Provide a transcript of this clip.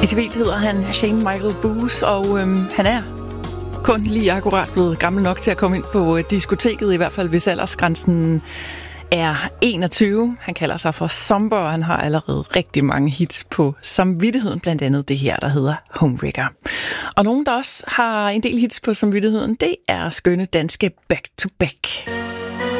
I civilt hedder han Shane Michael Boos, og han er kun lige akkurat blevet gammel nok til at komme ind på diskoteket, i hvert fald hvis aldersgrænsen er 21. Han kalder sig for Somber, og han har allerede rigtig mange hits på samvittigheden, blandt andet det her, der hedder Homewrecker. Og nogen, der også har en del hits på samvittigheden, det er skønne danske Back to Back.